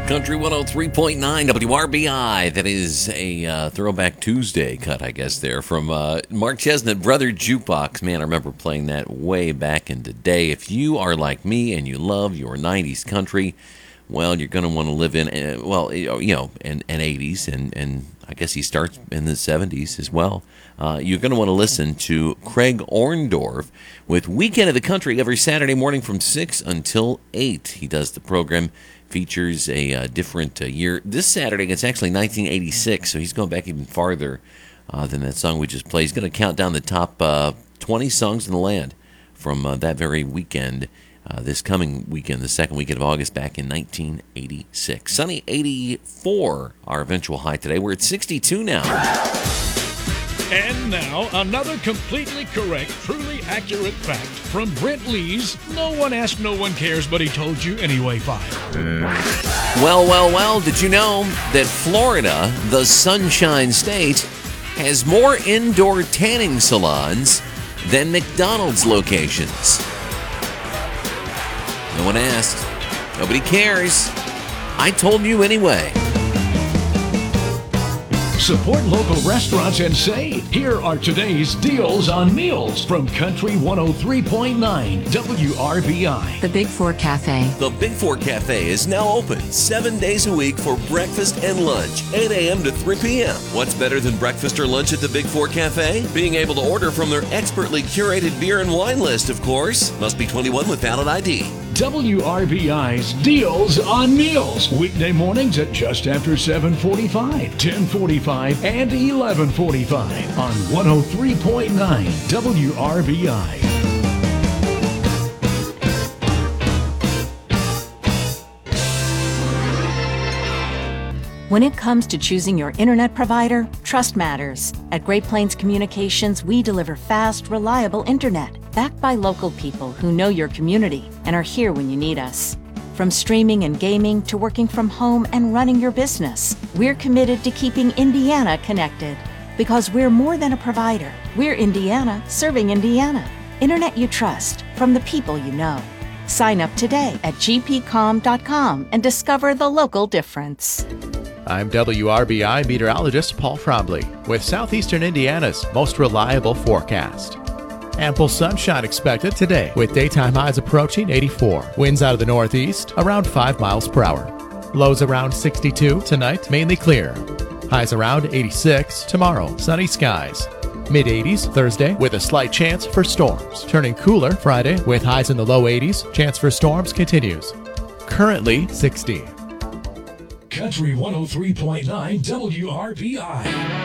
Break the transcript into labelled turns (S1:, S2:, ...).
S1: Country 103.9 WRBI. That is a Throwback Tuesday cut, I guess, there from Mark Chesnutt, Brother Jukebox. Man, I remember playing that way back in the day. If you are like me and you love your 90s country, well, you're going to want to live in, and 80s, and I guess he starts in the 70s as well. You're going to want to listen to Craig Orndorff with Weekend of the Country every Saturday morning from 6 until 8. He does the program, features a different year. This Saturday, it's actually 1986, so he's going back even farther than that song we just played. He's going to count down the top 20 songs in the land from that very weekend. This coming weekend, the second weekend of August, back in 1986. Sunny 84, our eventual high today. We're at 62 now.
S2: And now, another completely correct, truly accurate fact from Brent Lee's No One Asked, No One Cares, But He Told You Anyway file.
S1: Well, did you know that Florida, the Sunshine State, has more indoor tanning salons than McDonald's locations? No one asked. Nobody cares. I told you anyway.
S2: Support local restaurants and save. Here are today's deals on meals from Country 103.9 WRBI.
S3: The Big Four Cafe.
S4: The Big Four Cafe is now open 7 days a week for breakfast and lunch, 8 a.m. to 3 p.m. What's better than breakfast or lunch at the Big Four Cafe? Being able to order from their expertly curated beer and wine list, of course. Must be 21 with valid ID.
S2: WRBI's Deals on Meals. Weekday mornings at just after 7:45, 10:45, and 11:45 on 103.9 WRBI.
S3: When it comes to choosing your internet provider, trust matters. At Great Plains Communications, we deliver fast, reliable internet, backed by local people who know your community and are here when you need us. From streaming and gaming to working from home and running your business, we're committed to keeping Indiana connected. Because we're more than a provider. We're Indiana serving Indiana. Internet you trust from the people you know. Sign up today at gpcom.com and discover the local difference.
S5: I'm WRBI meteorologist Paul Frombley with Southeastern Indiana's most reliable forecast. Ample sunshine expected today with daytime highs approaching 84. Winds out of the northeast around 5 miles per hour. Lows around 62 tonight, mainly clear. Highs around 86 tomorrow, sunny skies. Mid-80s Thursday with a slight chance for storms. Turning cooler Friday with highs in the low 80s. Chance for storms continues. Currently 60.
S2: Country 103.9 WRBI.